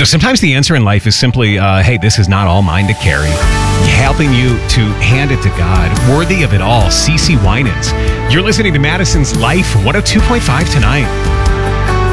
sometimes the answer in life is simply, hey, this is not all mine to carry. Helping you to hand it to God. Worthy of it all. CeCe Winans. You're listening to Madison's Life 102.5 tonight.